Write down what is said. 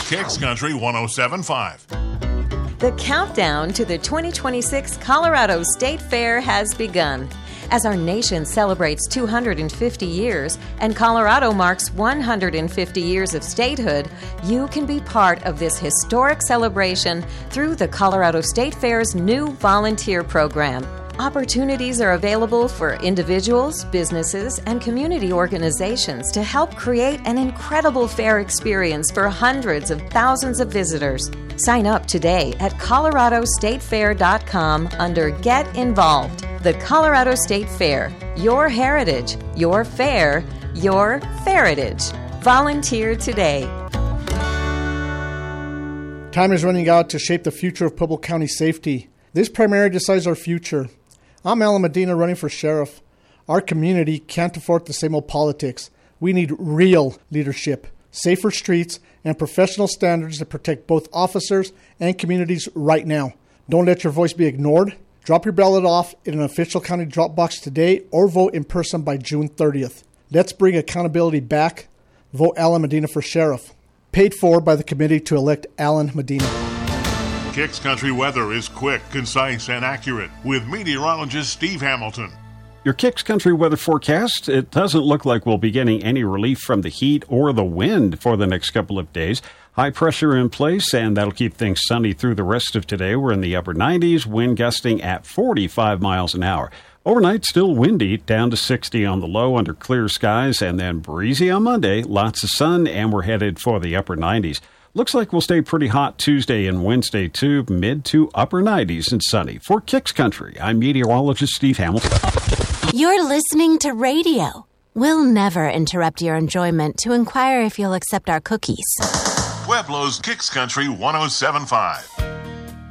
Kicks Country 107.5. The countdown to the 2026 Colorado State Fair has begun. As our nation celebrates 250 years and Colorado marks 150 years of statehood, you can be part of this historic celebration through the Colorado State Fair's new volunteer program. Opportunities are available for individuals, businesses, and community organizations to help create an incredible fair experience for hundreds of thousands of visitors. Sign up today at coloradostatefair.com under Get Involved. The Colorado State Fair. Your heritage, your fair, your Feritage. Volunteer today. Time is running out to shape the future of Pueblo County safety. This primary decides our future. I'm Alan Medina running for sheriff. Our community can't afford the same old politics. We need real leadership, safer streets, and professional standards that protect both officers and communities right now. Don't let your voice be ignored. Drop your ballot off in an official county drop box today or vote in person by June 30th. Let's bring accountability back. Vote Alan Medina for sheriff. Paid for by the committee to elect Alan Medina. Kicks Country weather is quick, concise, and accurate with meteorologist Steve Hamilton. Your Kicks Country weather forecast, it doesn't look like we'll be getting any relief from the heat or the wind for the next couple of days. High pressure in place, and that'll keep things sunny through the rest of today. We're in the upper 90s, wind gusting at 45 miles an hour. Overnight, still windy, down to 60 on the low under clear skies, and then breezy on Monday, lots of sun, and we're headed for the upper 90s. Looks like we'll stay pretty hot Tuesday and Wednesday, too, mid to upper 90s and sunny. For Kicks Country, I'm meteorologist Steve Hamilton. You're listening to radio. We'll never interrupt your enjoyment to inquire if you'll accept our cookies. Pueblo's Kicks Country 107.5.